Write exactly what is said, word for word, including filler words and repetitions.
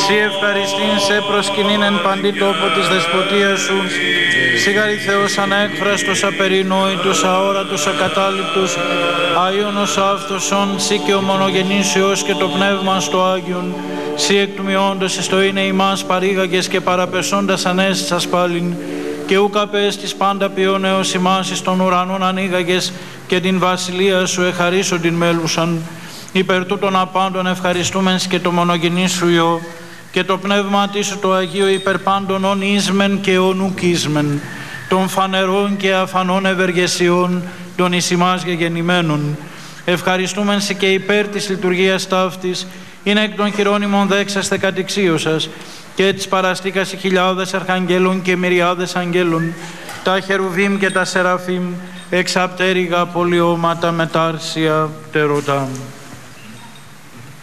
Σύ ευχαριστήν σε προσκυνήν εν παντή τόπο της δεσποτείας σου, σιγαρή Θεός ανέκφραστος, απερινόητος, αόρατος, ακατάληπτος, αΐωνος αυτοσον, σύ και ο μονογενής Υιός και το Πνεύμα στο Άγιον, σύ εκ του μειόντος εις το είναι ημάς παρήγαγες και παραπεσόντας ανέστησας πάλιν, και ούκ απέστης πάντα ποιόν έως ημάς εις των ουρανών ανοίγαγες και την βασιλεία σου εχαρίσον την μέλουσαν. Υπερ τούτων απάντων ευχαριστούμεν και το μονογενή σου Υιό και το Πνεύμα Σου το Αγίο υπερ πάντων ον ίσμεν και ον ουκ ίσμεν, των φανερών και αφανών ευεργεσιών των εις ημάς γεγεννημένων. Ευχαριστούμεν και υπέρ της λειτουργίας ταύτης, είναι εκ των χειρόνιμων δέξαστε κατηξίωσας, και της παραστήκας οι χιλιάδες αρχαγγέλων και μυριάδες αγγέλων, τα χερουβίμ και τα σεραφίμ, εξαπτέρυγα πολιώματα μετάρσια πτερωτά.